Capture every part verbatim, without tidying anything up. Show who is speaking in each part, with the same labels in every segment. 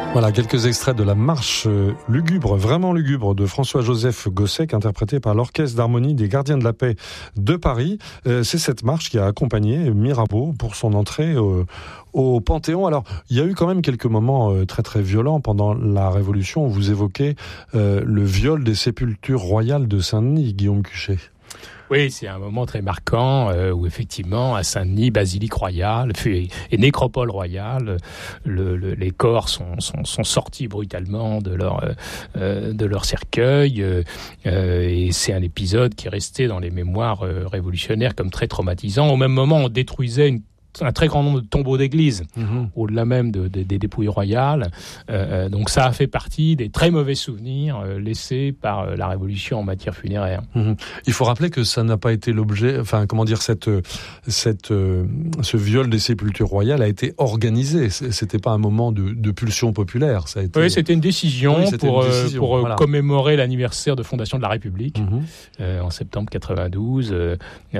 Speaker 1: Voilà, quelques extraits de la marche lugubre, vraiment lugubre, de François-Joseph Gossec, interprété par l'Orchestre d'harmonie des Gardiens de la Paix de Paris. Euh, c'est cette marche qui a accompagné Mirabeau pour son entrée au, au Panthéon. Alors, il y a eu quand même quelques moments euh, très très violents pendant la Révolution. Vous évoquez euh, le viol des sépultures royales de Saint-Denis, Guillaume Cuchet.
Speaker 2: Oui, c'est un moment très marquant euh, où effectivement à Saint-Denis, basilique royale et, et nécropole royale, le, le, les corps sont, sont, sont sortis brutalement de leur euh, de leur cercueil euh, et c'est un épisode qui est resté dans les mémoires euh, révolutionnaires comme très traumatisant. Au même moment, on détruisait une un très grand nombre de tombeaux d'églises, mmh. au-delà même de, de, des dépouilles royales. Euh, donc ça a fait partie des très mauvais souvenirs euh, laissés par euh, la Révolution en matière funéraire.
Speaker 1: Mmh. Il faut rappeler que ça n'a pas été l'objet, enfin comment dire, cette, cette, euh, ce viol des sépultures royales a été organisé. C'était pas un moment de, de pulsion populaire. Ça a été...
Speaker 2: Oui, c'était une décision oui, c'était pour, une décision, pour
Speaker 1: voilà.
Speaker 2: commémorer l'anniversaire de fondation de la République mmh. euh, en septembre quatre-vingt-douze. Euh,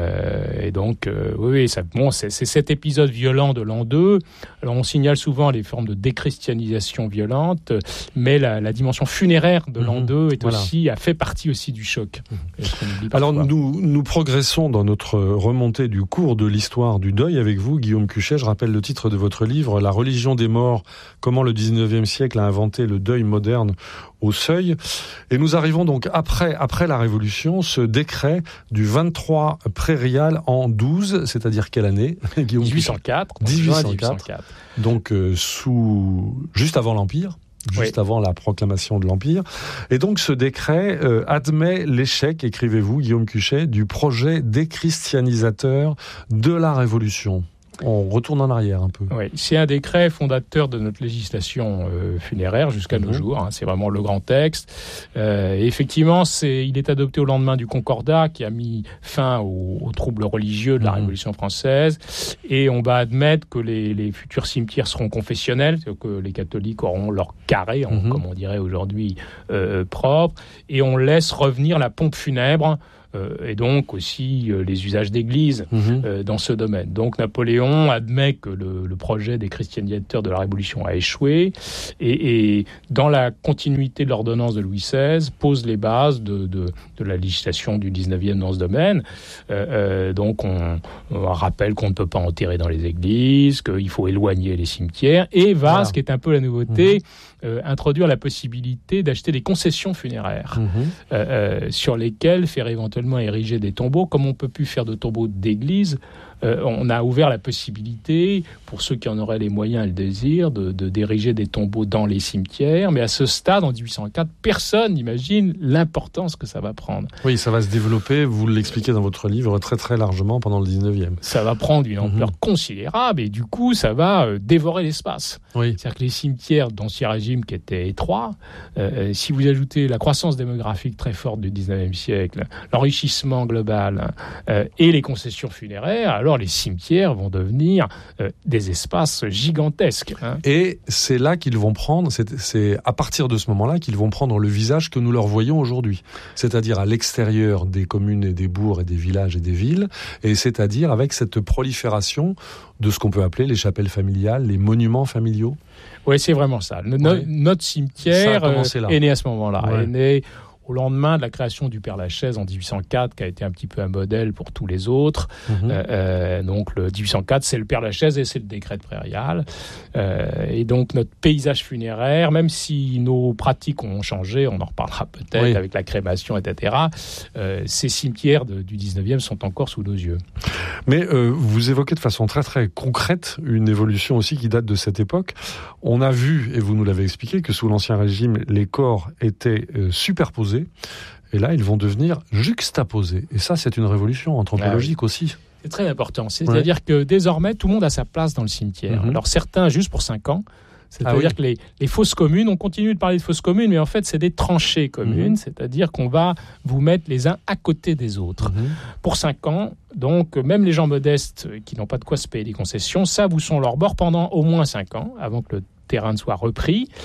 Speaker 2: et donc, euh, oui, ça, bon, c'est, c'est cet épisode épisode violent de l'an deux. Alors on signale souvent les formes de déchristianisation violente, mais la, la dimension funéraire de mmh, l'an deux est voilà. aussi, a fait partie aussi du choc. Mmh.
Speaker 1: Alors nous, nous progressons dans notre remontée du cours de l'histoire du deuil avec vous, Guillaume Cuchet. Je rappelle le titre de votre livre, La religion des morts, comment le dix-neuvième siècle a inventé le deuil moderne au seuil. Et nous arrivons donc après, après la Révolution, ce décret du vingt-trois prairial en douze, c'est-à-dire quelle année, Guillaume
Speaker 2: dix-huit cent quatre.
Speaker 1: dix-huit cent quatre. Donc euh, sous, juste avant l'Empire. Juste oui. avant la proclamation de l'Empire. Et donc ce décret euh, admet l'échec, écrivez-vous, Guillaume Cuchet, du projet déchristianisateur de la Révolution. On retourne en arrière un peu.
Speaker 2: Oui, c'est un décret fondateur de notre législation euh, funéraire jusqu'à mmh. nos jours. Hein, c'est vraiment le grand texte. Euh, et effectivement, c'est, il est adopté au lendemain du Concordat qui a mis fin aux, aux troubles religieux de la mmh. Révolution française. Et on va admettre que les, les futurs cimetières seront confessionnels, que les catholiques auront leur carré, mmh. comme on dirait aujourd'hui, euh, propre. Et on laisse revenir la pompe funèbre. Euh, et donc aussi euh, les usages d'église mmh. euh, dans ce domaine. Donc Napoléon admet que le, le projet des christianisateurs de la Révolution a échoué et, et dans la continuité de l'ordonnance de Louis seize pose les bases de, de, de la législation du dix-neuvième dans ce domaine. Euh, euh, donc on, on rappelle qu'on ne peut pas enterrer dans les églises, qu'il faut éloigner les cimetières et va, voilà. ce qui est un peu la nouveauté, mmh. Euh, introduire la possibilité d'acheter des concessions funéraires mmh. euh, euh, sur lesquelles faire éventuellement ériger des tombeaux, comme on peut plus faire de tombeaux d'église. Euh, on a ouvert la possibilité, pour ceux qui en auraient les moyens et le désir, de, de, d'ériger des tombeaux dans les cimetières. Mais à ce stade, en dix-huit cent quatre, personne n'imagine l'importance que ça va prendre.
Speaker 1: Oui, ça va se développer, vous l'expliquez dans votre livre, très très largement pendant le dix-neuvième.
Speaker 2: Ça va prendre une ampleur mmh. considérable et du coup, ça va euh, dévorer l'espace.
Speaker 1: Oui.
Speaker 2: C'est-à-dire que les cimetières d'Ancien Régime qui étaient étroits, euh, si vous ajoutez la croissance démographique très forte du dix-neuvième siècle, l'enrichissement global euh, et les concessions funéraires, alors les cimetières vont devenir euh, des espaces gigantesques. Hein.
Speaker 1: Et c'est là qu'ils vont prendre, c'est, c'est à partir de ce moment-là qu'ils vont prendre le visage que nous leur voyons aujourd'hui. C'est-à-dire à l'extérieur des communes et des bourgs et des villages et des villes, et c'est-à-dire avec cette prolifération de ce qu'on peut appeler les chapelles familiales, les monuments familiaux.
Speaker 2: Oui, c'est vraiment ça. No-
Speaker 1: ouais.
Speaker 2: Notre cimetière euh, est né à ce moment-là.
Speaker 1: Ouais.
Speaker 2: Est né au lendemain de la création du Père-Lachaise en dix-huit cent quatre, qui a été un petit peu un modèle pour tous les autres. Mmh. Euh, euh, donc, le dix-huit cent quatre, c'est le Père-Lachaise et c'est le décret de prairial. Euh, et donc, notre paysage funéraire, même si nos pratiques ont changé, on en reparlera peut-être oui. avec la crémation, et cetera, euh, ces cimetières de, du dix-neuvième sont encore sous nos yeux.
Speaker 1: Mais euh, vous évoquez de façon très, très concrète une évolution aussi qui date de cette époque. On a vu, et vous nous l'avez expliqué, que sous l'Ancien Régime, les corps étaient euh, superposés. Et là, ils vont devenir juxtaposés. Et ça, c'est une révolution anthropologique ah oui. aussi.
Speaker 2: C'est très important. C'est-à-dire ouais. que désormais, tout le monde a sa place dans le cimetière. Mm-hmm. Alors certains, juste pour cinq ans. C'est-à-dire ah oui. que les, les fosses communes, on continue de parler de fosses communes, mais en fait, c'est des tranchées communes. Mm-hmm. C'est-à-dire qu'on va vous mettre les uns à côté des autres. Mm-hmm. Pour cinq ans, donc, même les gens modestes qui n'ont pas de quoi se payer des concessions, ça vous sont leur bord pendant au moins cinq ans, avant que le terrain ne soit repris.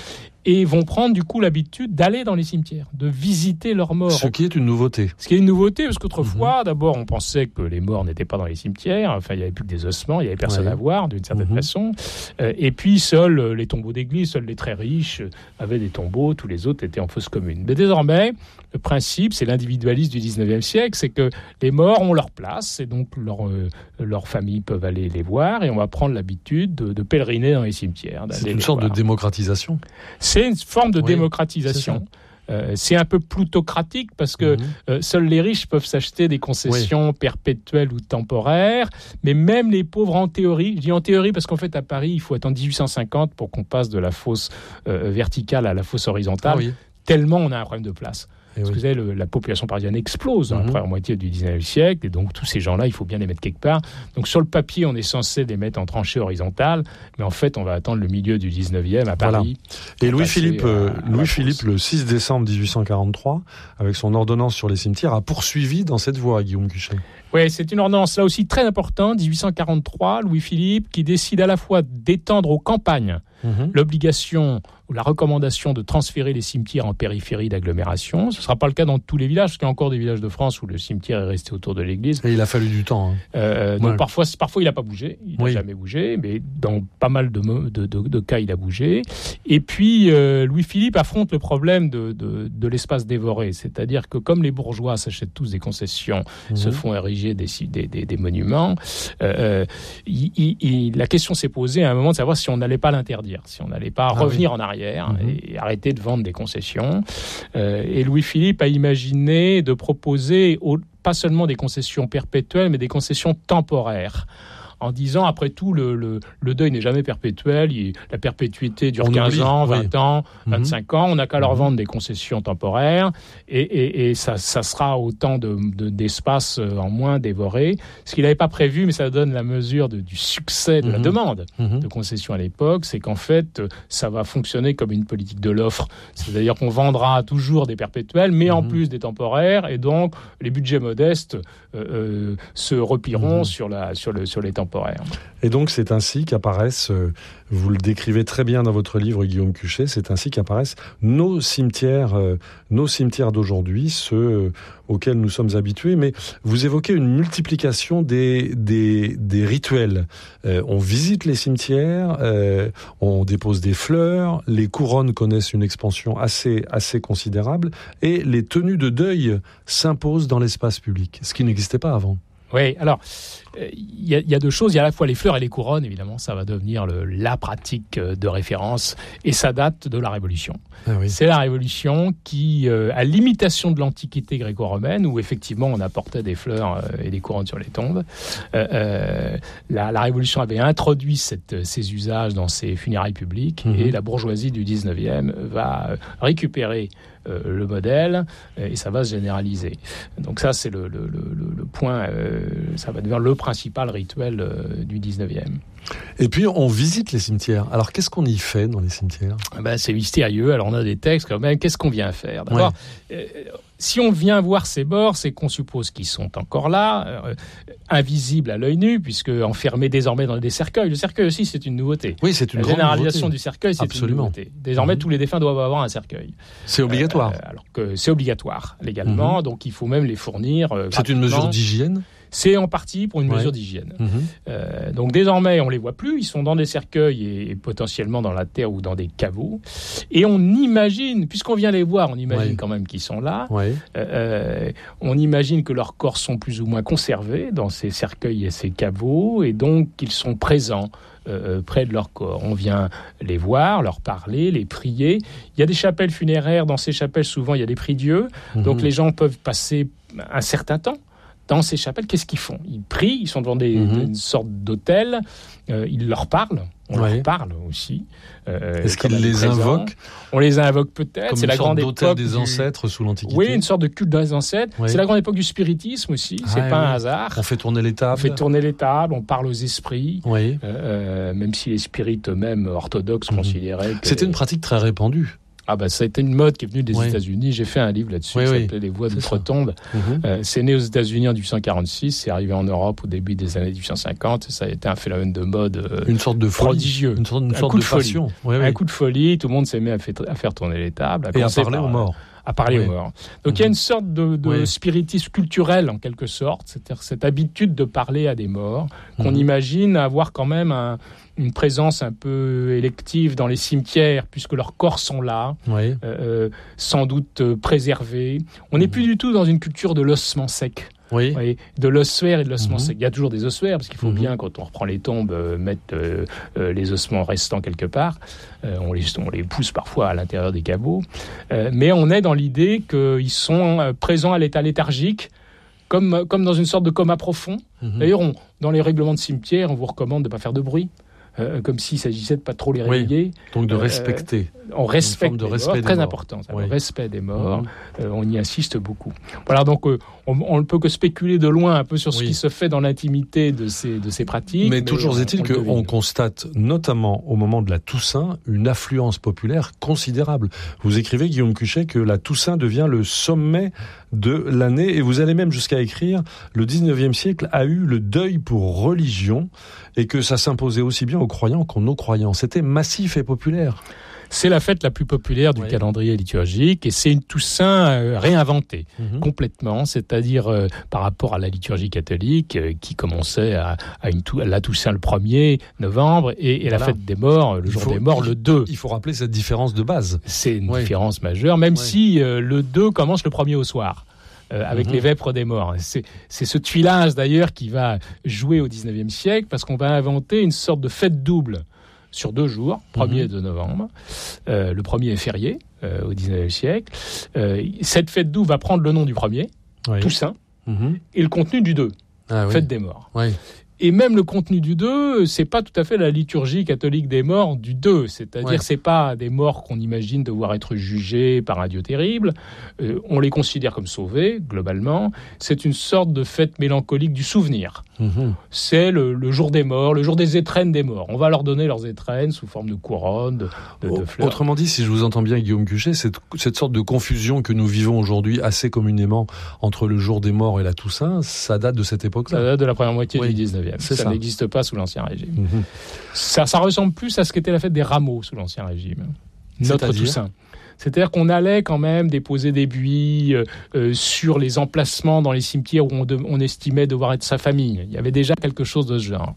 Speaker 2: et vont prendre du coup l'habitude d'aller dans les cimetières, de visiter leurs morts.
Speaker 1: Ce qui est une nouveauté.
Speaker 2: Ce qui est une nouveauté, parce qu'autrefois, mmh. d'abord, on pensait que les morts n'étaient pas dans les cimetières, enfin, il n'y avait plus que des ossements, il n'y avait personne ouais. à voir, d'une certaine mmh. façon. Euh, et puis, seuls les tombeaux d'église, seuls les très riches avaient des tombeaux, tous les autres étaient en fosse commune. Mais désormais, le principe, c'est l'individualisme du dix-neuvième siècle, c'est que les morts ont leur place, et donc leur, euh, leurs familles peuvent aller les voir, et on va prendre l'habitude de, de pèleriner dans les cimetières.
Speaker 1: C'est une sorte voir. de démocratisation.
Speaker 2: C'est une forme de oui, démocratisation. C'est, euh, c'est un peu plutocratique parce que mmh. euh, seuls les riches peuvent s'acheter des concessions oui. perpétuelles ou temporaires, mais même les pauvres en théorie, je dis en théorie parce qu'en fait à Paris, il faut attendre dix-huit cent cinquante pour qu'on passe de la fosse euh, verticale à la fosse horizontale, ah oui. tellement on a un problème de place. Et Parce oui. que vous savez, le, la population parisienne explose dans mmh. la première moitié du dix-neuvième siècle, et donc tous ces gens-là, il faut bien les mettre quelque part. Donc sur le papier, on est censé les mettre en tranchée horizontale, mais en fait, on va attendre le milieu du dix-neuvième à Paris.
Speaker 1: Voilà. Et Louis-Philippe, euh, Louis-Philippe, le six décembre dix-huit cent quarante-trois, avec son ordonnance sur les cimetières, a poursuivi dans cette voie, Guillaume Cuchet.
Speaker 2: Oui, c'est une ordonnance là aussi très importante, dix-huit cent quarante-trois, Louis-Philippe, qui décide à la fois d'étendre aux campagnes mmh. l'obligation ou la recommandation de transférer les cimetières en périphérie d'agglomération. Ce ne sera pas le cas dans tous les villages, parce qu'il y a encore des villages de France où le cimetière est resté autour de l'église.
Speaker 1: Et il a fallu du temps. Hein.
Speaker 2: Euh, donc ouais. parfois, parfois, il n'a pas bougé, il n'a oui. jamais bougé, mais dans pas mal de, de, de, de cas, il a bougé. Et puis, euh, Louis-Philippe affronte le problème de, de, de l'espace dévoré, c'est-à-dire que comme les bourgeois s'achètent tous des concessions, mmh. se font ériger des, des, des, des monuments, euh, il, il, la question s'est posée à un moment de savoir si on n'allait pas l'interdire, si on n'allait pas ah revenir oui. en arrière Mmh. et arrêter de vendre des concessions. Euh, et Louis-Philippe a imaginé de proposer au, pas seulement des concessions perpétuelles, mais des concessions temporaires. En disant, après tout, le, le, le deuil n'est jamais perpétuel, il, la perpétuité dure on quinze oublie, ans, vingt oui. ans, vingt-cinq mmh. ans, on n'a qu'à leur vendre des concessions temporaires, et, et, et ça, ça sera autant de, de, d'espace en moins dévoré, ce qu'il n'avait pas prévu, mais ça donne la mesure de, du succès de mmh. la demande mmh. de concessions à l'époque, c'est qu'en fait, ça va fonctionner comme une politique de l'offre, c'est-à-dire qu'on vendra toujours des perpétuels, mais mmh. en plus des temporaires, et donc les budgets modestes euh, euh, se replieront mmh. sur, la, sur, le, sur les temporaires.
Speaker 1: Et donc c'est ainsi qu'apparaissent, euh, vous le décrivez très bien dans votre livre Guillaume Cuchet, c'est ainsi qu'apparaissent nos cimetières, euh, nos cimetières d'aujourd'hui, ceux euh, auxquels nous sommes habitués. Mais vous évoquez une multiplication des, des, des rituels. Euh, on visite les cimetières, euh, on dépose des fleurs, les couronnes connaissent une expansion assez, assez considérable, et les tenues de deuil s'imposent dans l'espace public, ce qui n'existait pas avant.
Speaker 2: Oui, alors, il euh, y, y a deux choses. Il y a à la fois les fleurs et les couronnes, évidemment. Ça va devenir le, la pratique de référence. Et ça date de la Révolution. Ah oui. C'est la Révolution qui, euh, à l'imitation de l'Antiquité gréco-romaine, où effectivement on apportait des fleurs euh, et des couronnes sur les tombes, euh, euh, la, la Révolution avait introduit cette, ces usages dans ses funérailles publiques. Mmh. Et la bourgeoisie du dix-neuvième va récupérer Euh, le modèle, euh, et ça va se généraliser. Donc ça, c'est le, le, le, le point, euh, ça va devenir le principal rituel euh, du dix-neuvième.
Speaker 1: Et puis, on visite les cimetières. Alors, qu'est-ce qu'on y fait dans les cimetières ?
Speaker 2: Ben, c'est mystérieux. Alors, on a des textes quand même. Qu'est-ce qu'on vient faire ? D'abord, ouais. euh, si on vient voir ces morts, c'est qu'on suppose qu'ils sont encore là, euh, invisibles à l'œil nu, puisque enfermés désormais dans des cercueils. Le cercueil aussi, c'est une nouveauté.
Speaker 1: Oui, c'est une
Speaker 2: La généralisation du cercueil, c'est Absolument. une nouveauté. Désormais, mmh. tous les défunts doivent avoir un cercueil.
Speaker 1: C'est obligatoire.
Speaker 2: Euh, alors que c'est obligatoire légalement, mmh. donc il faut même les fournir. Euh,
Speaker 1: c'est une mesure d'hygiène ?
Speaker 2: C'est en partie pour une ouais. mesure d'hygiène. Mmh. Euh, donc désormais, on les voit plus. Ils sont dans des cercueils et, et potentiellement dans la terre ou dans des caveaux. Et on imagine, puisqu'on vient les voir, on imagine ouais. quand même qu'ils sont là. Ouais. Euh, on imagine que leurs corps sont plus ou moins conservés dans ces cercueils et ces caveaux, et donc qu'ils sont présents euh, près de leur corps. On vient les voir, leur parler, les prier. Il y a des chapelles funéraires. Dans ces chapelles, souvent, il y a des prie-dieux. Mmh. Donc les gens peuvent passer un certain temps dans ces chapelles. Qu'est-ce qu'ils font ? Ils prient, ils sont devant des, mmh. une sorte d'autel, euh, ils leur parlent, on ouais. leur parle aussi.
Speaker 1: Euh, Est-ce qu'ils les invoquent ?
Speaker 2: On les invoque peut-être.
Speaker 1: Comme
Speaker 2: c'est
Speaker 1: une
Speaker 2: la
Speaker 1: sorte
Speaker 2: grande
Speaker 1: d'autel
Speaker 2: époque
Speaker 1: des
Speaker 2: du...
Speaker 1: ancêtres sous l'Antiquité.
Speaker 2: Oui, une sorte de culte des ancêtres. Ouais. C'est la grande époque du spiritisme aussi, c'est ah, pas oui. un hasard.
Speaker 1: On fait tourner les tables.
Speaker 2: On fait tourner les tables, on parle aux esprits,
Speaker 1: oui.
Speaker 2: euh, même si les spirites eux-mêmes orthodoxes mmh. considéraient que...
Speaker 1: C'était une pratique très répandue.
Speaker 2: Ah bah ça a été une mode qui est venue des
Speaker 1: oui.
Speaker 2: États-Unis. J'ai fait un livre là-dessus
Speaker 1: oui,
Speaker 2: qui
Speaker 1: oui.
Speaker 2: s'appelait Les Voix
Speaker 1: C'est
Speaker 2: d'outre-tombe.
Speaker 1: Mmh.
Speaker 2: Euh, c'est né aux États-Unis en dix-huit cent quarante-six, c'est arrivé en Europe au début des années dix-huit cent cinquante. Ça a été un phénomène de mode euh,
Speaker 1: une sorte de folie,
Speaker 2: prodigieux,
Speaker 1: une sorte, une
Speaker 2: un
Speaker 1: sorte
Speaker 2: coup
Speaker 1: de,
Speaker 2: de folie.
Speaker 1: passion, oui,
Speaker 2: un
Speaker 1: oui.
Speaker 2: coup de folie. Tout le monde s'est mis à, fait, à faire tourner les tables, à
Speaker 1: et à parler
Speaker 2: par,
Speaker 1: aux morts.
Speaker 2: À parler
Speaker 1: oui.
Speaker 2: aux morts. Donc mmh. il y a une sorte de, de oui. spiritisme culturel en quelque sorte, c'est-à-dire cette habitude de parler à des morts qu'on mmh. imagine avoir quand même un une présence un peu élective dans les cimetières, puisque leurs corps sont là,
Speaker 1: oui.
Speaker 2: euh, sans doute euh, préservés. On n'est mmh. plus du tout dans une culture de l'ossement sec.
Speaker 1: Oui.
Speaker 2: Oui, de l'ossuaire et de l'ossement
Speaker 1: mmh.
Speaker 2: sec. Il y a toujours des ossuaires, parce qu'il faut mmh. bien, quand on reprend les tombes, euh, mettre euh, euh, les ossements restants quelque part. Euh, on, les, on les pousse parfois à l'intérieur des caveaux. Euh, mais on est dans l'idée qu'ils sont euh, présents à l'état léthargique, comme, comme dans une sorte de coma profond. Mmh. D'ailleurs, on, dans les règlements de cimetière, on vous recommande de ne pas faire de bruit. Euh, comme s'il s'agissait de pas trop les réveiller.
Speaker 1: Oui, donc de respecter.
Speaker 2: Euh, on respecte
Speaker 1: de
Speaker 2: les
Speaker 1: respect
Speaker 2: morts,
Speaker 1: des
Speaker 2: très
Speaker 1: morts.
Speaker 2: important. Ça,
Speaker 1: oui.
Speaker 2: Le respect des morts,
Speaker 1: mmh.
Speaker 2: euh, on y insiste beaucoup. Voilà, donc euh, on ne peut que spéculer de loin un peu sur ce oui. qui se fait dans l'intimité de ces, de ces pratiques.
Speaker 1: Mais, mais toujours est-il qu'on constate, notamment au moment de la Toussaint, une affluence populaire considérable. Vous écrivez, Guillaume Cuchet, que la Toussaint devient le sommet de l'année, et vous allez même jusqu'à écrire « Le dix-neuvième siècle a eu le deuil pour religion », et que ça s'imposait aussi bien aux croyants qu'aux non-croyants. C'était massif et populaire.
Speaker 2: C'est la fête la plus populaire du oui. calendrier liturgique et c'est une Toussaint euh, réinventée mmh. complètement, c'est-à-dire euh, par rapport à la liturgie catholique euh, qui commençait à, à, une tou- à la Toussaint le premier novembre et, et voilà. la fête des morts, le jour faut, des morts,
Speaker 1: il,
Speaker 2: le deux.
Speaker 1: Il faut rappeler cette différence de base.
Speaker 2: C'est une
Speaker 1: oui.
Speaker 2: différence majeure, même oui. si euh, le deux commence le premier au soir. Euh, avec mmh. les vêpres des morts. C'est, c'est ce tuilage d'ailleurs qui va jouer au dix-neuvième siècle parce qu'on va inventer une sorte de fête double sur deux jours, premier mmh. et deux novembre. Euh, le premier est férié euh, au dix-neuvième siècle. Euh, cette fête double va prendre le nom du premier, oui. Toussaint, mmh. et le contenu du deux, ah, fête oui. des morts.
Speaker 1: Oui.
Speaker 2: Et même le contenu du deux, c'est pas tout à fait la liturgie catholique des morts du deux. C'est-à-dire ouais. c'est pas des morts qu'on imagine devoir être jugés par un Dieu terrible. Euh, on les considère comme sauvés, globalement. C'est une sorte de fête mélancolique du souvenir. Mmh. C'est le, le jour des morts, le jour des étrennes des morts. On va leur donner leurs étrennes sous forme de couronne, de, de, de fleurs.
Speaker 1: Autrement dit, si je vous entends bien, Guillaume Cuchet, cette, cette sorte de confusion que nous vivons aujourd'hui assez communément entre le jour des morts et la Toussaint, ça date de cette époque-là.
Speaker 2: Ça date de la première moitié oui. du dix-neuvième.
Speaker 1: C'est
Speaker 2: ça,
Speaker 1: ça
Speaker 2: n'existe pas sous l'Ancien Régime.
Speaker 1: Mmh.
Speaker 2: Ça, ça ressemble plus à ce qu'était la fête des rameaux sous l'Ancien Régime. Notre
Speaker 1: C'est-à-dire
Speaker 2: Toussaint. C'est-à-dire qu'on allait quand même déposer des buis euh, euh, sur les emplacements dans les cimetières où on, de, on estimait devoir être sa famille. Il y avait déjà quelque chose de ce genre.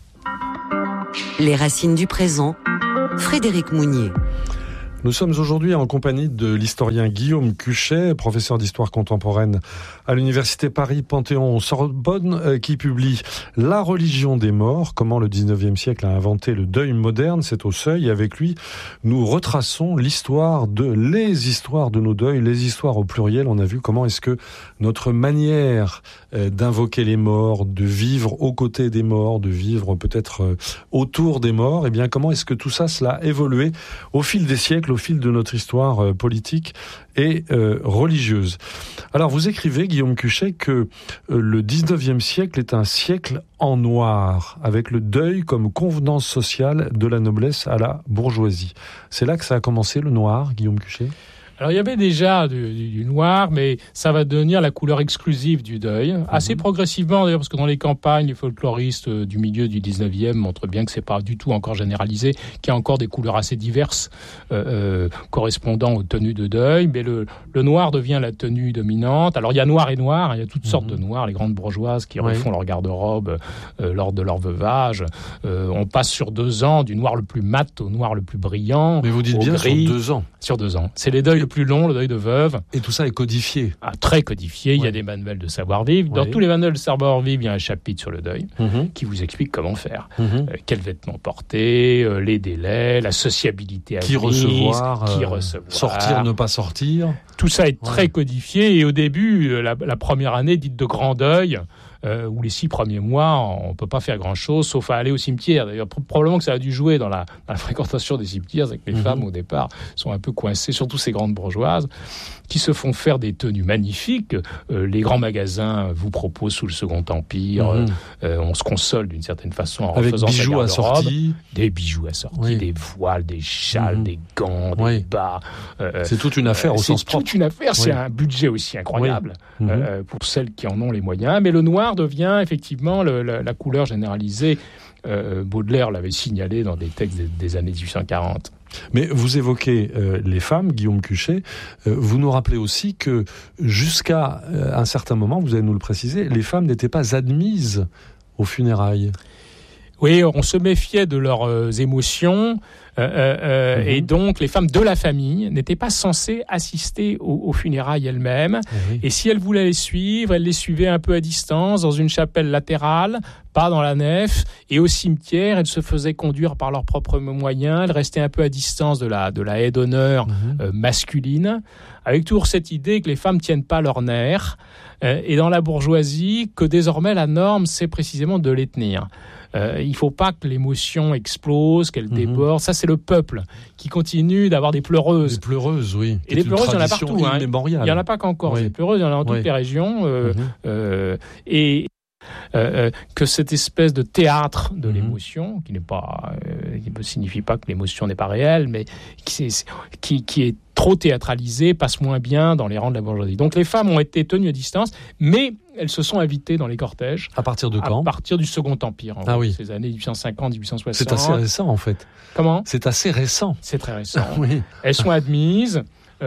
Speaker 3: Les racines du présent, Frédéric Mounier.
Speaker 1: Nous sommes aujourd'hui en compagnie de l'historien Guillaume Cuchet, professeur d'histoire contemporaine à l'université Paris-Panthéon-Sorbonne, euh, qui publie « La religion des morts, comment le dix-neuvième siècle a inventé le deuil moderne ». C'est au Seuil. Et avec lui, nous retraçons l'histoire de, les histoires de nos deuils, les histoires au pluriel. On a vu comment est-ce que notre manière euh, d'invoquer les morts, de vivre aux côtés des morts, de vivre peut-être euh, autour des morts, eh bien comment est-ce que tout ça, cela a évolué au fil des siècles, au fil de notre histoire euh, politique et euh, religieuse. Alors, vous écrivez, Guillaume Cuchet, que euh, le dix-neuvième siècle est un siècle en noir, avec le deuil comme convenance sociale de la noblesse à la bourgeoisie. C'est là que ça a commencé, le noir, Guillaume Cuchet ?
Speaker 2: Alors, il y avait déjà du, du, du noir, mais ça va devenir la couleur exclusive du deuil. Mmh. Assez progressivement, d'ailleurs, parce que dans les campagnes, les folkloristes du milieu du dix-neuvième montrent bien que c'est pas du tout encore généralisé, qu'il y a encore des couleurs assez diverses euh, euh, correspondant aux tenues de deuil. Mais le, le noir devient la tenue dominante. Alors, il y a noir et noir, il y a toutes mmh. sortes de noirs. Les grandes bourgeoises qui refont oui. leur garde-robe euh, lors de leur veuvage. Euh, on passe sur deux ans, du noir le plus mat au noir le plus brillant.
Speaker 1: Mais vous dites bien
Speaker 2: gris,
Speaker 1: sur deux ans.
Speaker 2: Sur deux ans. C'est les deuils le plus long, le deuil de veuve.
Speaker 1: Et tout ça est codifié.
Speaker 2: Ah, très codifié. Ouais. Il y a des manuels de savoir-vivre. Dans ouais. tous les manuels de savoir-vivre, il y a un chapitre sur le deuil mm-hmm. qui vous explique comment faire. Mm-hmm. Euh, quels vêtements porter, euh, les délais, la sociabilité à
Speaker 1: qui
Speaker 2: mise,
Speaker 1: recevoir,
Speaker 2: qui
Speaker 1: euh,
Speaker 2: recevoir,
Speaker 1: sortir, ne pas sortir.
Speaker 2: Tout ça est ouais. très codifié. Et au début, la, la première année dite de grand deuil, euh, où les six premiers mois, on ne peut pas faire grand-chose, sauf à aller au cimetière. D'ailleurs, probablement que ça a dû jouer dans la, dans la fréquentation des cimetières, c'est que les mmh. femmes, au départ, sont un peu coincées, surtout ces grandes bourgeoises, qui se font faire des tenues magnifiques. Euh, les grands magasins vous proposent sous le Second Empire, mmh. euh, on se console d'une certaine façon en
Speaker 1: avec
Speaker 2: refaisant
Speaker 1: bijoux assortis.
Speaker 2: Des bijoux assortis, oui. des voiles, des châles, mmh. des gants, des
Speaker 1: oui.
Speaker 2: bas. Euh,
Speaker 1: c'est toute une affaire au sens propre.
Speaker 2: C'est toute une affaire, oui. c'est un budget aussi incroyable oui. euh, mmh. pour celles qui en ont les moyens. Mais le noir devient effectivement le, la, la couleur généralisée. Euh, Baudelaire l'avait signalé dans des textes des, des années dix-huit cent quarante.
Speaker 1: Mais vous évoquez euh, les femmes, Guillaume Cuchet, euh, vous nous rappelez aussi que jusqu'à euh, un certain moment, vous allez nous le préciser, les femmes n'étaient pas admises aux funérailles.
Speaker 2: Oui, on se méfiait de leurs euh, émotions euh, euh, mmh. et donc les femmes de la famille n'étaient pas censées assister aux, aux funérailles elles-mêmes. Mmh. Et si elles voulaient les suivre, elles les suivaient un peu à distance, dans une chapelle latérale, pas dans la nef, et au cimetière, elles se faisaient conduire par leurs propres moyens, elles restaient un peu à distance de la, de la haie d'honneur mmh. euh, masculine, avec toujours cette idée que les femmes tiennent pas leur nerf, euh, et dans la bourgeoisie, que désormais la norme, c'est précisément de les tenir. Euh, il ne faut pas que l'émotion explose, qu'elle mmh. déborde. Ça, c'est le peuple qui continue d'avoir des pleureuses.
Speaker 1: Des pleureuses, oui.
Speaker 2: Et les pleureuses, il y en a partout. Hein. Il n'y en a pas qu'encore.
Speaker 1: Oui.
Speaker 2: Les pleureuses, il y en a dans toutes oui. les régions. Euh, mmh. euh, et euh, que cette espèce de théâtre de mmh. l'émotion, qui n'est pas, euh, qui ne signifie pas que l'émotion n'est pas réelle, mais qui, c'est, qui, qui est trop théâtralisée, passe moins bien dans les rangs de la bourgeoisie. Donc les femmes ont été tenues à distance, mais elles se sont invitées dans les cortèges.
Speaker 1: À partir de quand ?
Speaker 2: À partir du Second Empire, en
Speaker 1: ah oui.
Speaker 2: ces années dix-huit cent cinquante dix-huit cent soixante.
Speaker 1: C'est assez récent, en fait.
Speaker 2: Comment ?
Speaker 1: C'est assez récent.
Speaker 2: C'est très récent.
Speaker 1: oui.
Speaker 2: Elles sont admises.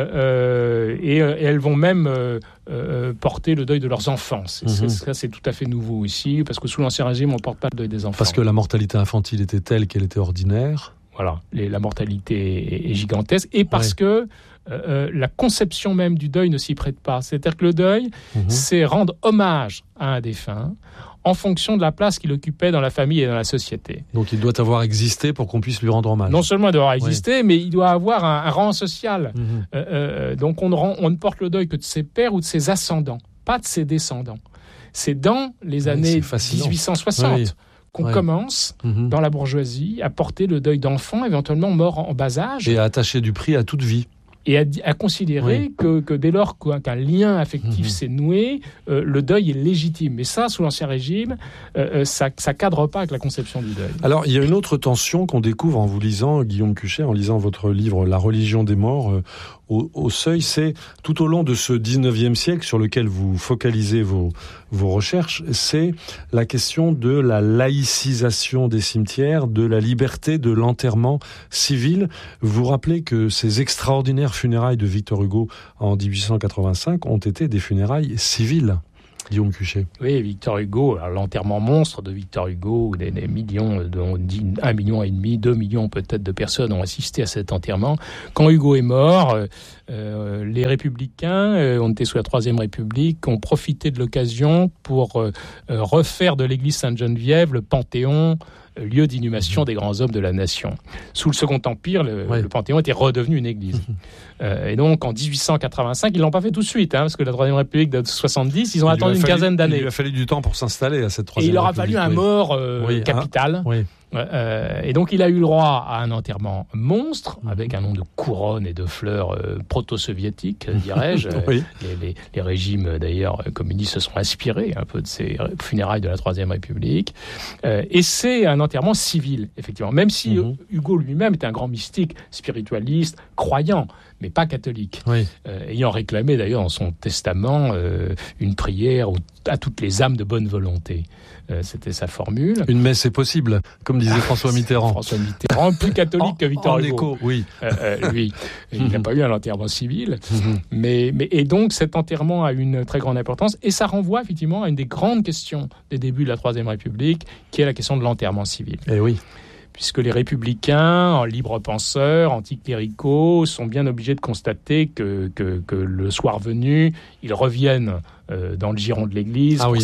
Speaker 2: Euh, et, et elles vont même euh, euh, porter le deuil de leurs enfants. C'est, mmh. c'est, ça, c'est tout à fait nouveau aussi, parce que sous l'Ancien Régime, on ne porte pas le deuil des enfants.
Speaker 1: Parce que la mortalité infantile était telle qu'elle était ordinaire.
Speaker 2: Voilà, les, la mortalité est, est gigantesque, et parce ouais. que euh, la conception même du deuil ne s'y prête pas. C'est-à-dire que le deuil, mmh. c'est rendre hommage à un défunt, en fonction de la place qu'il occupait dans la famille et dans la société.
Speaker 1: Donc il doit avoir existé pour qu'on puisse lui rendre hommage.
Speaker 2: Non seulement il doit avoir existé, oui. mais il doit avoir un, un rang social.
Speaker 1: Mmh.
Speaker 2: Euh, euh, donc on ne, rend, on ne porte le deuil que de ses pères ou de ses ascendants, pas de ses descendants. C'est dans les oui, années dix-huit cent soixante oui. qu'on oui. commence, mmh. dans la bourgeoisie, à porter le deuil d'enfants, éventuellement morts en, en bas âge.
Speaker 1: Et à attacher du prix à toute vie.
Speaker 2: Et à, à considérer oui. que, que dès lors qu'un lien affectif mmh. s'est noué, euh, le deuil est légitime. Mais ça, sous l'Ancien Régime, euh, ça ne cadre pas avec la conception du deuil.
Speaker 1: Alors, il y a une autre tension qu'on découvre en vous lisant, Guillaume Cuchet, en lisant votre livre « La religion des morts euh, », Au, au seuil, c'est tout au long de ce dix-neuvième siècle sur lequel vous focalisez vos, vos recherches, c'est la question de la laïcisation des cimetières, de la liberté de l'enterrement civil. Vous rappelez que ces extraordinaires funérailles de Victor Hugo en dix-huit cent quatre-vingt-cinq ont été des funérailles civiles. Guillaume Cuchet.
Speaker 2: Oui, Victor Hugo, alors l'enterrement monstre de Victor Hugo, où des, des millions, de, on dit un million et demi, deux millions peut-être de personnes ont assisté à cet enterrement. Quand Hugo est mort, euh, les Républicains, euh, on était sous la Troisième République, ont profité de l'occasion pour euh, refaire de l'église Sainte-Geneviève le Panthéon, lieu d'inhumation des grands hommes de la nation. Sous le Second Empire, le, ouais. le Panthéon était redevenu une église. euh, et donc, en dix-huit cent quatre-vingt-cinq, ils ne l'ont pas fait tout de suite, hein, parce que la Troisième République date de soixante-dix, ils ont il attendu une fallu, quinzaine d'années.
Speaker 1: Il lui a fallu du temps pour s'installer à cette Troisième
Speaker 2: République. Et il leur a
Speaker 1: République,
Speaker 2: fallu un
Speaker 1: oui.
Speaker 2: mort euh,
Speaker 1: oui,
Speaker 2: capital.
Speaker 1: Hein, oui.
Speaker 2: Euh, et donc, il a eu le droit à un enterrement monstre, avec un nombre de couronnes et de fleurs euh, proto-soviétiques, dirais-je. oui. les, les, les régimes, d'ailleurs, communistes se sont inspirés un peu de ces funérailles de la Troisième République. Euh, et c'est un enterrement civil, effectivement. Même si mm-hmm. Hugo lui-même était un grand mystique, spiritualiste, croyant, mais pas catholique. Oui. Euh, ayant réclamé, d'ailleurs, dans son testament, euh, une prière à toutes les âmes de bonne volonté. Euh, c'était sa formule.
Speaker 1: Une messe est possible, comme disait François Mitterrand.
Speaker 2: François Mitterrand, plus catholique
Speaker 1: en,
Speaker 2: que Victor
Speaker 1: en
Speaker 2: Hugo.
Speaker 1: Écho, oui.
Speaker 2: Euh, euh, lui, il n'a pas eu un enterrement civil. mais, mais, et donc, cet enterrement a une très grande importance. Et ça renvoie, effectivement, à une des grandes questions des débuts de la Troisième République, qui est la question de l'enterrement civil.
Speaker 1: Eh oui.
Speaker 2: Puisque les républicains, libres penseurs, anticléricaux, sont bien obligés de constater que, que, que le soir venu, ils reviennent euh, dans le giron de l'Église ah pour oui. s'y faire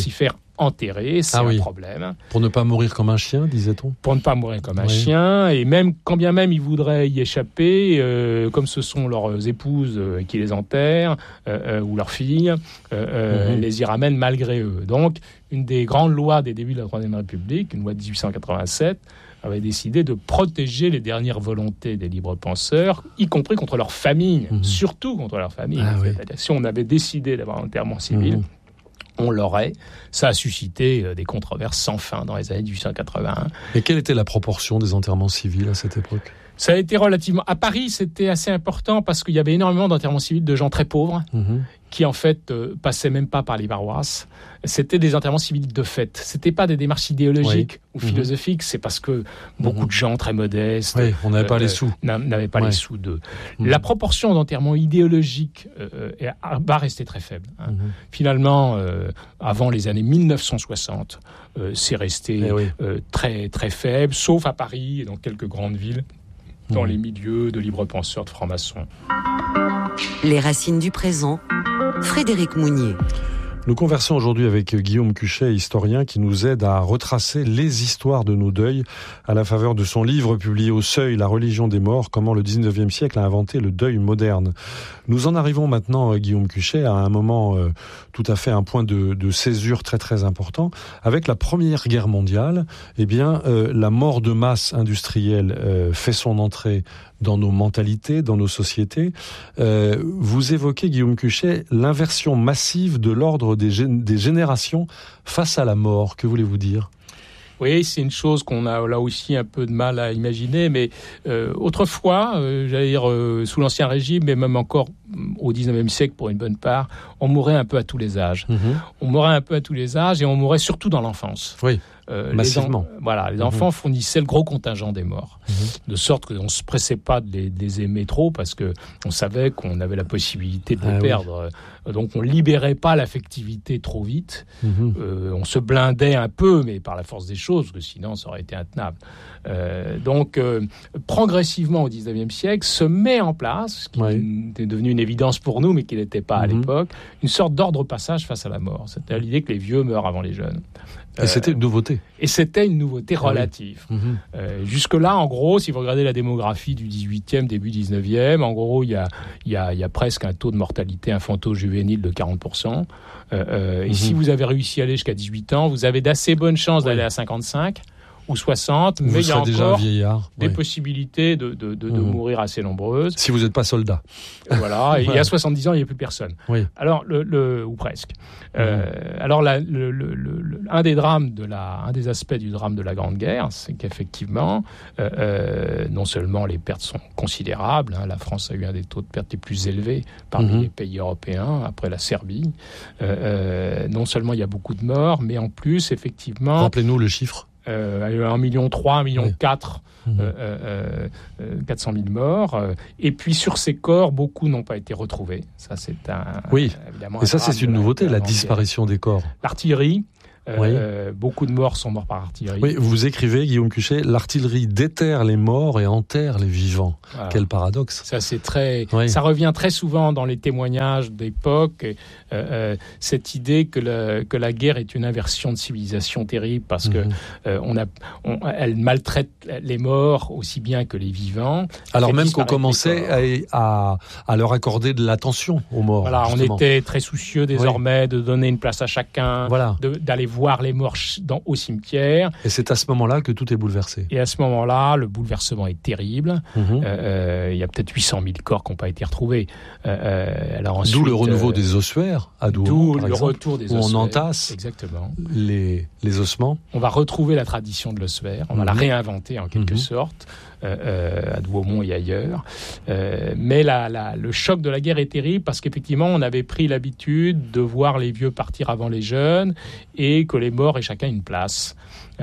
Speaker 2: enterrés, c'est
Speaker 1: ah,
Speaker 2: un
Speaker 1: oui.
Speaker 2: problème.
Speaker 1: Pour ne pas mourir comme un chien, disait-on.
Speaker 2: Pour ne pas mourir comme un
Speaker 1: oui.
Speaker 2: chien, et même quand bien même ils voudraient y échapper, euh, comme ce sont leurs épouses euh, qui les enterrent, euh, euh, ou leurs filles, euh, mm-hmm. les y ramènent malgré eux. Donc, une des grandes lois des débuts de la Troisième République, une loi de dix-huit cent quatre-vingt-sept, avait décidé de protéger les dernières volontés des libres penseurs, y compris contre leur famille, mmh. surtout contre leur famille.
Speaker 1: Ah, oui.
Speaker 2: Si on avait décidé d'avoir un enterrement civil, mmh. on l'aurait. Ça a suscité des controverses sans fin dans les années dix-huit cent quatre-vingt-un.
Speaker 1: Et quelle était la proportion des enterrements civils à cette époque ?
Speaker 2: Ça a été relativement... À Paris, c'était assez important parce qu'il y avait énormément d'enterrements civils de gens très pauvres, mmh. qui en fait euh, passaient même pas par les paroisses. C'était des enterrements civils de fait. C'était pas des démarches idéologiques oui. ou philosophiques. Mmh. C'est parce que beaucoup mmh. de gens très modestes
Speaker 1: oui, on n'avait euh, pas les sous,
Speaker 2: n'avaient pas
Speaker 1: ouais.
Speaker 2: les sous d'eux. Mmh. La proportion d'enterrements idéologiques euh, va rester très faible. Hein. Mmh. Finalement, euh, avant les années mille neuf cent soixante, euh, c'est resté oui. euh, très très faible, sauf à Paris et dans quelques grandes villes, dans mmh. les milieux de libres penseurs, de francs-maçons.
Speaker 3: Les racines du présent. Frédéric Mounier.
Speaker 1: Nous conversons aujourd'hui avec Guillaume Cuchet, historien, qui nous aide à retracer les histoires de nos deuils à la faveur de son livre publié au Seuil, La religion des morts, comment le dix-neuvième siècle a inventé le deuil moderne. Nous en arrivons maintenant, Guillaume Cuchet, à un moment euh, tout à fait un point de, de césure très très important. Avec la Première Guerre mondiale, eh bien, euh, la mort de masse industrielle euh, fait son entrée dans nos mentalités, dans nos sociétés. Euh, vous évoquez, Guillaume Cuchet, l'inversion massive de l'ordre des, gén- des générations face à la mort. Que voulez-vous dire ?
Speaker 2: Oui, c'est une chose qu'on a là aussi un peu de mal à imaginer, mais euh, autrefois, euh, j'allais dire euh, sous l'Ancien Régime, mais même encore au dix-neuvième siècle pour une bonne part, on mourait un peu à tous les âges. Mmh. On mourait un peu à tous les âges et on mourait surtout dans l'enfance.
Speaker 1: Oui.
Speaker 2: Euh,
Speaker 1: Massivement.
Speaker 2: Les en... Voilà, les mmh. enfants fournissaient le gros contingent des morts, mmh. de sorte qu'on ne se pressait pas de les, de les aimer trop parce que on savait qu'on avait la possibilité de les ah, perdre. Oui. Donc on libérait pas l'affectivité trop vite. Mmh. Euh, on se blindait un peu, mais par la force des choses, parce que sinon ça aurait été intenable. Euh, donc euh, progressivement au dix-neuvième siècle se met en place, ce qui oui. est devenu une évidence pour nous, mais qui n'était pas mmh. à l'époque, une sorte d'ordre passage face à la mort. C'était l'idée que les vieux meurent avant les jeunes.
Speaker 1: Et euh, c'était une nouveauté.
Speaker 2: Et c'était une nouveauté relative. Oui. Mmh. Euh, jusque-là, en gros, si vous regardez la démographie du dix-huitième, début dix-neuvième, en gros, il y a, y, a, y a presque un taux de mortalité infanto-juvénile de quarante pour cent. Euh, euh, mmh. Et si vous avez réussi à aller jusqu'à dix-huit ans, vous avez d'assez bonnes chances d'aller oui. à cinquante-cinq ou soixante,
Speaker 1: vous
Speaker 2: mais il y a encore
Speaker 1: vieillard,
Speaker 2: des
Speaker 1: oui.
Speaker 2: possibilités de, de, de, de mmh. mourir assez nombreuses.
Speaker 1: Si vous n'êtes pas soldat.
Speaker 2: Voilà, et ouais. à soixante-dix ans, il n'y a plus personne.
Speaker 1: Oui. Alors,
Speaker 2: le, le, ou presque. Mmh. Euh, alors, la, le, le, le, un des drames, de la, un des aspects du drame de la Grande Guerre, c'est qu'effectivement, euh, euh, non seulement les pertes sont considérables, hein, la France a eu un des taux de pertes les plus élevés parmi mmh. les pays européens, après la Serbie. Euh, euh, non seulement il y a beaucoup de morts, mais en plus, effectivement...
Speaker 1: Rappelez-nous le chiffre.
Speaker 2: Euh, un million trois, un million quatre, oui. euh, euh, euh, quatre cent mille morts. Euh, et puis sur ces corps, beaucoup n'ont pas été retrouvés. Ça, c'est un.
Speaker 1: Oui.
Speaker 2: Évidemment,
Speaker 1: et ça, c'est une nouveauté, la disparition des corps.
Speaker 2: L'artillerie. Euh, oui. euh, beaucoup de morts sont morts par artillerie.
Speaker 1: Oui, vous écrivez, Guillaume Cuchet, l'artillerie déterre les morts et enterre les vivants. Voilà. Quel paradoxe.
Speaker 2: Ça, c'est très, oui. ça revient très souvent dans les témoignages d'époque. Et, euh, cette idée que, le, que la guerre est une inversion de civilisation terrible parce mmh. que euh, on a, on, elle maltraite les morts aussi bien que les vivants.
Speaker 1: Alors même qu'on commençait à, à, à leur accorder de l'attention aux morts.
Speaker 2: Voilà,
Speaker 1: justement.
Speaker 2: On était très soucieux désormais oui. de donner une place à chacun,
Speaker 1: voilà.
Speaker 2: de, d'aller voir les morts dans, au cimetière.
Speaker 1: Et c'est à ce moment-là que tout est bouleversé.
Speaker 2: Et à ce moment-là, le bouleversement est terrible. Mmh. Euh, il y a peut-être huit cent mille corps qui n'ont pas été retrouvés. Euh, alors ensuite,
Speaker 1: d'où le renouveau euh, des ossuaires à Douai,
Speaker 2: d'où
Speaker 1: par
Speaker 2: le
Speaker 1: exemple,
Speaker 2: retour des
Speaker 1: où
Speaker 2: ossuaires.
Speaker 1: on entasse
Speaker 2: exactement.
Speaker 1: Les, les ossements.
Speaker 2: On va retrouver la tradition de l'ossuaire. On mmh. va la réinventer en quelque mmh. sorte. Euh, à Douaumont et ailleurs. Euh, mais la, la, le choc de la guerre est terrible parce qu'effectivement, on avait pris l'habitude de voir les vieux partir avant les jeunes et que les morts aient chacun une place.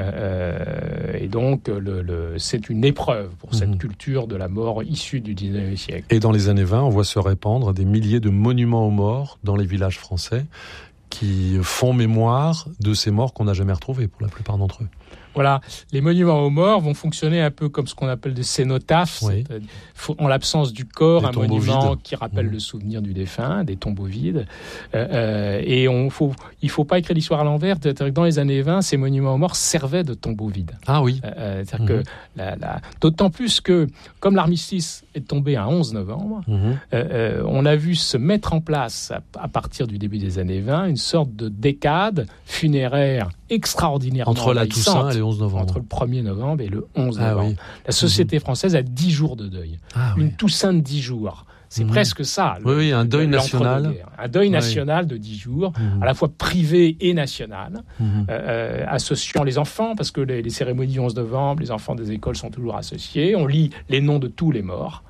Speaker 2: Euh, et donc, le, le, c'est une épreuve pour cette mmh. culture de la mort issue du dix-neuvième siècle.
Speaker 1: Et dans les années vingt, on voit se répandre des milliers de monuments aux morts dans les villages français qui font mémoire de ces morts qu'on n'a jamais retrouvés pour la plupart d'entre eux.
Speaker 2: Voilà, les monuments aux morts vont fonctionner un peu comme ce qu'on appelle des cénotaphes,
Speaker 1: oui.
Speaker 2: en l'absence du corps, des un monument
Speaker 1: vides.
Speaker 2: qui rappelle mmh. le souvenir du défunt, des tombeaux vides. Euh, euh, et on, faut, il ne faut pas écrire l'histoire à l'envers. Dans les années vingt, ces monuments aux morts servaient de tombeaux vides.
Speaker 1: Ah oui.
Speaker 2: Euh, c'est-à-dire
Speaker 1: mmh.
Speaker 2: que la, la... D'autant plus que, comme l'armistice est tombé un onze novembre, mmh. euh, euh, on a vu se mettre en place, à, à partir du début des années vingt, une sorte de décade funéraire extraordinairement
Speaker 1: entre la Toussaint et le onze novembre.
Speaker 2: Entre le premier novembre et le onze novembre.
Speaker 1: Ah oui.
Speaker 2: La société mmh. française a dix jours de deuil.
Speaker 1: Ah
Speaker 2: une
Speaker 1: oui.
Speaker 2: Toussaint de dix jours. C'est mmh. presque ça.
Speaker 1: Le, oui, oui, un deuil national.
Speaker 2: Un deuil national oui. de dix jours, mmh. à la fois privé et national, mmh. euh, associant les enfants, parce que les, les cérémonies du onze novembre, les enfants des écoles sont toujours associés. On lit les noms de tous les morts.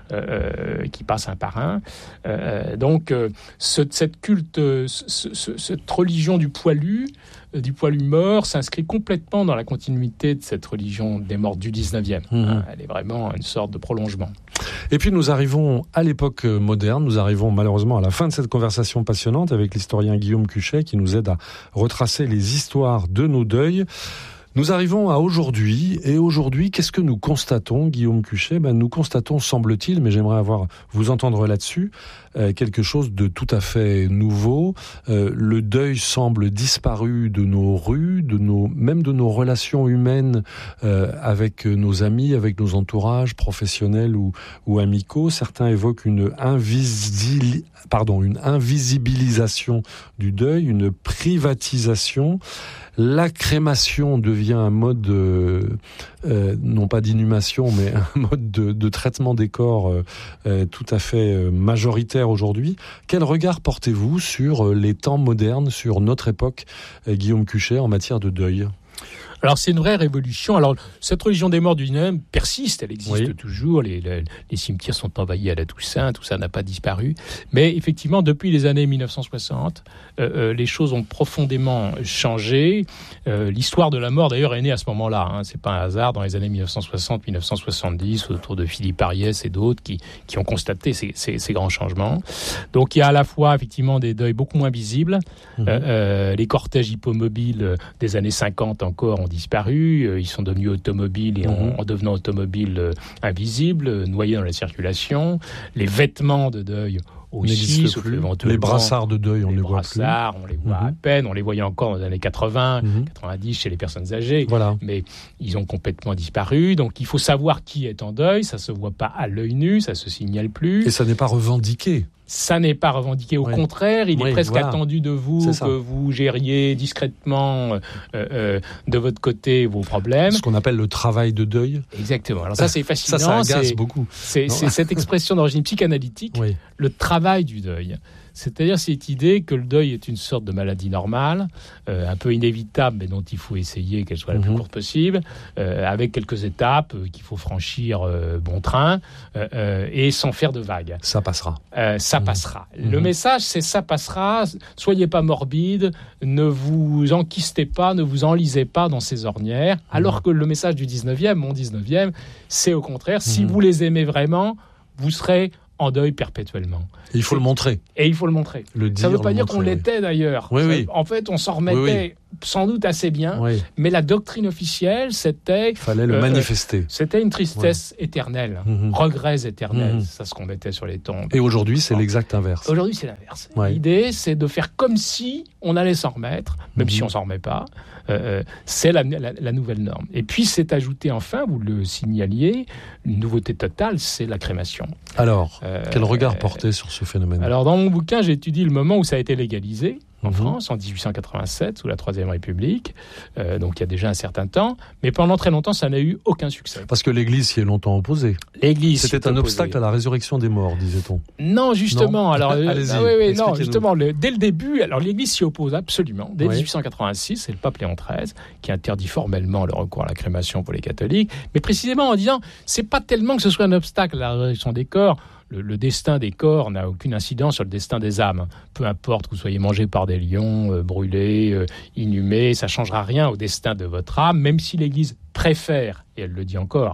Speaker 2: Euh, qui passent un par un. Euh, donc, euh, ce, cette culte, ce, ce, cette religion du poilu, euh, du poilu mort, s'inscrit complètement dans la continuité de cette religion des morts du dix-neuvième. Mmh. Hein, elle est vraiment une sorte de prolongement.
Speaker 1: Et puis nous arrivons à l'époque moderne, nous arrivons malheureusement à la fin de cette conversation passionnante avec l'historien Guillaume Cuchet qui nous aide à retracer les histoires de nos deuils. Nous arrivons à aujourd'hui, et aujourd'hui, qu'est-ce que nous constatons, Guillaume Cuchet ? Ben, nous constatons, semble-t-il, mais j'aimerais avoir vous entendre là-dessus, euh, quelque chose de tout à fait nouveau. Euh, le deuil semble disparu de nos rues, de nos, même de nos relations humaines euh, avec nos amis, avec nos entourages professionnels ou, ou amicaux. Certains évoquent une, invisi- pardon, une invisibilisation du deuil, une privatisation. La crémation devient un mode, euh, euh, non pas d'inhumation, mais un mode de, de traitement des corps euh, euh, tout à fait euh, majoritaire aujourd'hui. Quel regard portez-vous sur les temps modernes, sur notre époque, euh, Guillaume Cuchet, en matière de deuil ?
Speaker 2: Alors, c'est une vraie révolution. Alors, cette religion des morts du dix-neuvième persiste, elle existe oui. toujours. Les, les, les cimetières sont envahis à la Toussaint, tout ça n'a pas disparu. Mais effectivement, depuis les années mille neuf cent soixante, euh, euh, les choses ont profondément changé. Euh, l'histoire de la mort, d'ailleurs, est née à ce moment-là. Hein. C'est pas un hasard, dans les années mille neuf cent soixante mille neuf cent soixante-dix, autour de Philippe Ariès et d'autres qui, qui ont constaté ces, ces, ces grands changements. Donc, il y a à la fois, effectivement, des deuils beaucoup moins visibles. Mmh. Euh, euh, les cortèges hippomobiles des années cinquante encore ont disparu, ils sont devenus automobiles et en, mmh. en devenant automobiles euh, invisibles, euh, noyés dans la circulation. Les vêtements de deuil aussi, sauf éventuellement.
Speaker 1: Les brassards de deuil, on les, les voit plus. Les
Speaker 2: brassards, on les voit mmh. à peine. On les voyait encore dans les années quatre-vingts, mmh. quatre-vingt-dix chez les personnes âgées.
Speaker 1: Voilà.
Speaker 2: Mais ils ont complètement disparu. Donc il faut savoir qui est en deuil. Ça se voit pas à l'œil nu, ça se signale plus.
Speaker 1: Et ça n'est pas revendiqué.
Speaker 2: Ça n'est pas revendiqué. Au oui. contraire, il
Speaker 1: oui,
Speaker 2: est presque
Speaker 1: voilà.
Speaker 2: attendu de vous que vous gériez discrètement euh, euh, de votre côté vos problèmes.
Speaker 1: Ce qu'on appelle le travail de deuil.
Speaker 2: Exactement. Alors ça, c'est fascinant.
Speaker 1: Ça, ça agace
Speaker 2: c'est,
Speaker 1: beaucoup.
Speaker 2: C'est, c'est cette expression d'origine psychanalytique, oui. le travail du deuil. C'est-à-dire cette idée que le deuil est une sorte de maladie normale, euh, un peu inévitable, mais dont il faut essayer qu'elle soit la plus mmh. courte possible, euh, avec quelques étapes euh, qu'il faut franchir euh, bon train, euh, euh, et sans faire de vagues.
Speaker 1: Ça passera.
Speaker 2: Euh, ça mmh. passera. Mmh. Le message, c'est ça passera. Soyez pas morbide, ne vous enquistez pas, ne vous enlisez pas dans ces ornières, mmh. alors que le message du dix-neuvième, mon dix-neuvième, c'est au contraire, mmh. si vous les aimez vraiment, vous serez en deuil perpétuellement.
Speaker 1: Et il faut
Speaker 2: c'est...
Speaker 1: le montrer.
Speaker 2: Et il faut le montrer.
Speaker 1: Le dire,
Speaker 2: ça ne veut pas dire
Speaker 1: montrer,
Speaker 2: qu'on
Speaker 1: oui.
Speaker 2: l'était d'ailleurs.
Speaker 1: Oui,
Speaker 2: ça,
Speaker 1: oui.
Speaker 2: En fait, on s'en remettait oui, oui. sans doute assez bien. Oui. Mais la doctrine officielle, c'était...
Speaker 1: Il fallait le euh, manifester.
Speaker 2: C'était une tristesse oui. éternelle. Mm-hmm. Regrets éternels. Mm-hmm. Ça se qu'on mettait sur les tombes.
Speaker 1: Et aujourd'hui, c'est bon. l'exact inverse.
Speaker 2: Aujourd'hui, c'est l'inverse.
Speaker 1: Oui.
Speaker 2: L'idée, c'est de faire comme si on allait s'en remettre, même mm-hmm. si on ne s'en remet pas. Euh, c'est la, la, la nouvelle norme. Et puis, c'est ajouté enfin, vous le signaliez, une nouveauté totale, c'est la crémation.
Speaker 1: Alors, euh, quel regard porter euh, sur ce phénomène ?
Speaker 2: Alors, dans mon bouquin, j'étudie le moment où ça a été légalisé en mmh. France, en dix-huit cent quatre-vingt-sept, sous la Troisième République, euh, donc il y a déjà un certain temps, mais pendant très longtemps, ça n'a eu aucun succès.
Speaker 1: Parce que l'Église s'y est longtemps opposée.
Speaker 2: L'Église
Speaker 1: C'était un
Speaker 2: opposée.
Speaker 1: obstacle à la résurrection des morts, disait-on.
Speaker 2: Non, justement.
Speaker 1: Non.
Speaker 2: Alors,
Speaker 1: Allez-y,
Speaker 2: ah, oui, oui, non, justement, le, dès le début, alors l'Église s'y oppose absolument. Dès oui. dix-huit cent quatre-vingt-six, c'est le pape Léon treize qui interdit formellement le recours à la crémation pour les catholiques, mais précisément en disant, c'est pas tellement que ce soit un obstacle à la résurrection des corps. Le, le destin des corps n'a aucune incidence sur le destin des âmes. Peu importe que vous soyez mangé par des lions, euh, brûlé, euh, inhumé, ça ne changera rien au destin de votre âme, même si l'Église préfère, et elle le dit encore,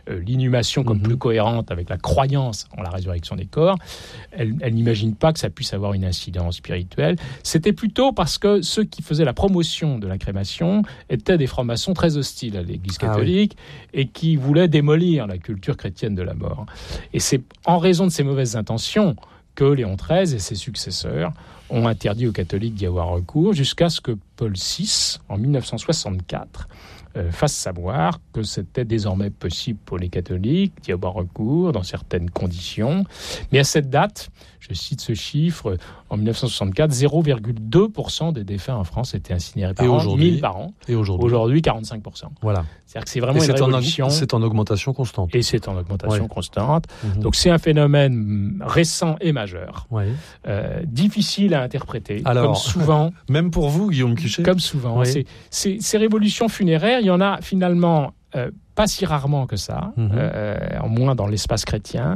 Speaker 2: euh, l'inhumation comme mmh. plus cohérente avec la croyance en la résurrection des corps, elle, elle n'imagine pas que ça puisse avoir une incidence spirituelle. C'était plutôt parce que ceux qui faisaient la promotion de la crémation étaient des francs-maçons très hostiles à l'Église catholique ah oui. et qui voulaient démolir la culture chrétienne de la mort. Et c'est en raison de ces mauvaises intentions que Léon treize et ses successeurs ont interdit aux catholiques d'y avoir recours jusqu'à ce que Paul six, en dix-neuf cent soixante-quatre, euh, fasse savoir que c'était désormais possible pour les catholiques d'y avoir recours dans certaines conditions. Mais à cette date, je cite ce chiffre, en dix-neuf cent soixante-quatre, zéro virgule deux pour cent des défunts en France étaient incinérés par
Speaker 1: et
Speaker 2: an, mille par an.
Speaker 1: Et aujourd'hui,
Speaker 2: aujourd'hui quarante-cinq pour cent.
Speaker 1: Voilà.
Speaker 2: C'est-à-dire que c'est vraiment
Speaker 1: et
Speaker 2: une
Speaker 1: c'est
Speaker 2: révolution.
Speaker 1: En, c'est en augmentation constante.
Speaker 2: Et c'est en augmentation ouais. constante.
Speaker 1: Mmh.
Speaker 2: Donc c'est un phénomène récent et majeur,
Speaker 1: ouais.
Speaker 2: euh, difficile à interpréter,
Speaker 1: Alors,
Speaker 2: comme souvent.
Speaker 1: Même pour vous, Guillaume Cuchet.
Speaker 2: Comme souvent.
Speaker 1: Ouais.
Speaker 2: C'est, c'est, ces révolutions funéraires, il y en a finalement euh, pas si rarement que ça, mmh. euh, en moins dans l'espace chrétien.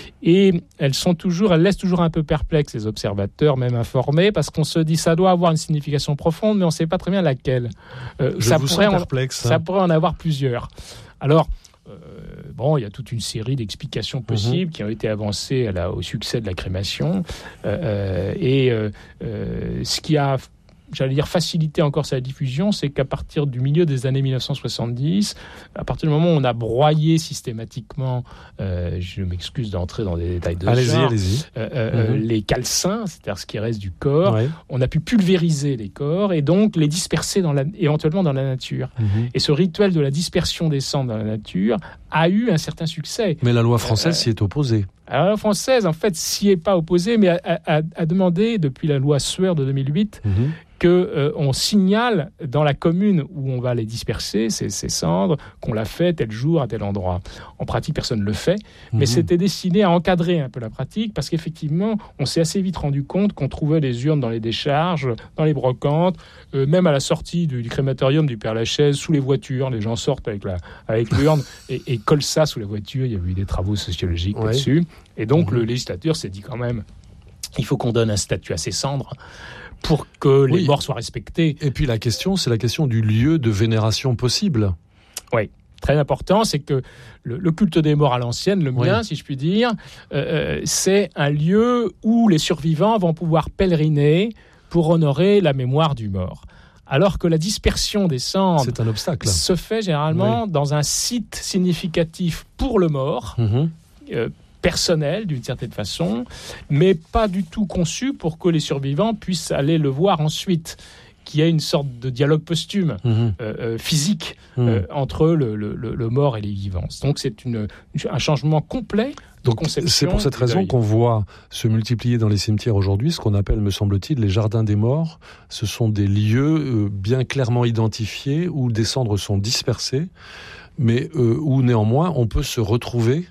Speaker 2: Et elles sont toujours, elles laissent toujours un peu perplexes les observateurs, même informés, parce qu'on se dit ça doit avoir une signification profonde, mais on ne sait pas très bien laquelle.
Speaker 1: Euh, Je
Speaker 2: ça
Speaker 1: vous
Speaker 2: pourrait
Speaker 1: sens
Speaker 2: en,
Speaker 1: perplexe. Hein.
Speaker 2: Ça pourrait en avoir plusieurs. Alors, euh, bon, il y a toute une série d'explications possibles mmh. qui ont été avancées à la, au succès de la crémation. Euh, et euh, euh, ce qui a, j'allais dire, facilité encore sa diffusion, c'est qu'à partir du milieu des années dix-neuf cent soixante-dix, à partir du moment où on a broyé systématiquement, euh, je m'excuse d'entrer dans des détails de
Speaker 1: allez-y,
Speaker 2: genre,
Speaker 1: allez-y.
Speaker 2: Euh, euh, mmh. les calcins, c'est-à-dire ce qui reste du corps, ouais. on a pu pulvériser les corps et donc les disperser dans la, éventuellement dans la nature. Mmh. Et ce rituel de la dispersion des cendres dans la nature a eu un certain succès.
Speaker 1: Mais la loi française euh, s'y est opposée.
Speaker 2: Alors, la loi française, en fait, s'y est pas opposée, mais a, a, a demandé, depuis la loi Sueur de deux mille huit, mmh. qu'on euh, signale dans la commune où on va les disperser, ces, ces cendres, qu'on l'a fait tel jour, à tel endroit. En pratique, personne ne le fait, mmh. mais c'était destiné à encadrer un peu la pratique, parce qu'effectivement, on s'est assez vite rendu compte qu'on trouvait les urnes dans les décharges, dans les brocantes, euh, même à la sortie du, du crématorium du Père-Lachaise, sous les voitures, les gens sortent avec, la, avec l'urne et, et collent ça sous la voiture. Il y a eu des travaux sociologiques ouais. là-dessus. Et donc, mmh. le législateur s'est dit quand même, il faut qu'on donne un statut à ces cendres pour que les oui. morts soient respectés.
Speaker 1: Et puis la question, c'est la question du lieu de vénération possible.
Speaker 2: Oui, très important, c'est que le, le culte des morts à l'ancienne, le oui. mien, si je puis dire, euh, c'est un lieu où les survivants vont pouvoir pèleriner pour honorer la mémoire du mort. Alors que la dispersion des cendres
Speaker 1: c'est un obstacle.
Speaker 2: Se fait généralement oui. dans un site significatif pour le mort, mmh. euh, personnel d'une certaine façon, mais pas du tout conçu pour que les survivants puissent aller le voir ensuite, qu'il y ait une sorte de dialogue posthume, mmh. euh, euh, physique, mmh. euh, entre le, le, le mort et les vivants. Donc c'est une, un changement complet de
Speaker 1: Donc,
Speaker 2: conception.
Speaker 1: C'est pour cette raison qu'on voit se multiplier dans les cimetières aujourd'hui ce qu'on appelle, me semble-t-il, les jardins des morts. Ce sont des lieux euh, bien clairement identifiés où des cendres sont dispersées, mais euh, où néanmoins on peut se retrouver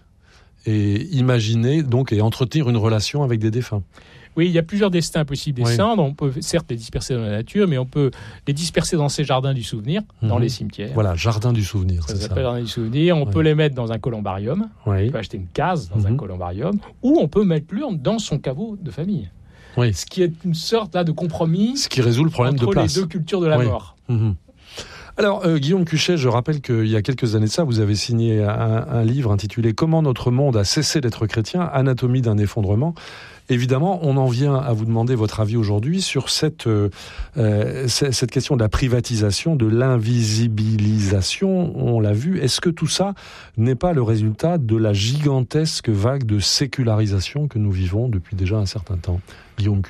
Speaker 1: et imaginer donc et entretenir une relation avec des défunts.
Speaker 2: Oui, il y a plusieurs destins possibles des oui. cendres. On peut certes les disperser dans la nature, mais on peut les disperser dans ces jardins du souvenir, mmh. dans les cimetières.
Speaker 1: Voilà, jardin du souvenir,
Speaker 2: ça
Speaker 1: c'est
Speaker 2: s'appelle
Speaker 1: ça.
Speaker 2: Jardin du souvenir. On oui. peut les mettre dans un columbarium. Oui. On peut acheter une case dans mmh. un columbarium, ou on peut mettre l'urne dans son caveau de famille.
Speaker 1: Oui.
Speaker 2: Ce qui est une sorte là de compromis.
Speaker 1: Ce qui résout le problème
Speaker 2: entre
Speaker 1: de place.
Speaker 2: les deux cultures de la
Speaker 1: oui.
Speaker 2: mort.
Speaker 1: Mmh. Alors, euh, Guillaume Cuchet, je rappelle qu'il y a quelques années de ça, vous avez signé un, un livre intitulé « Comment notre monde a cessé d'être chrétien, anatomie d'un effondrement ». Évidemment, on en vient à vous demander votre avis aujourd'hui sur cette, euh, cette question de la privatisation, de l'invisibilisation, on l'a vu. Est-ce que tout ça n'est pas le résultat de la gigantesque vague de sécularisation que nous vivons depuis déjà un certain temps ? Guillaume Cuchet.